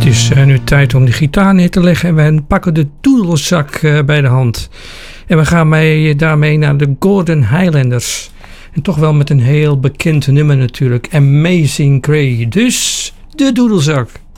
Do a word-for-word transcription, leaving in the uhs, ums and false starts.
is uh, nu tijd om de gitaar neer te leggen. En we pakken de doedelzak uh, bij de hand. En we gaan mee, daarmee naar de Gordon Highlanders. En toch wel met een heel bekend nummer natuurlijk. Amazing Grace. Dus de doedelzak.